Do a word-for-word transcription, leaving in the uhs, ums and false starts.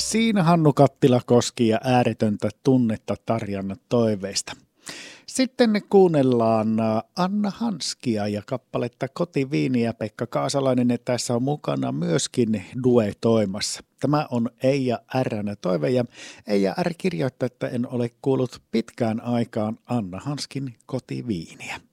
Siinä Hannu Kattilakoski ja ääretöntä tunnetta Tarjan toiveista. Sitten kuunnellaan Anna Hanskia ja kappaletta Kotiviiniä. Pekka Kaasalainen tässä on mukana myöskin duetoimassa. Tämä on Eija R:n toive ja Eija R kirjoittaa, että en ole kuullut pitkään aikaan Anna Hanskin Kotiviiniä.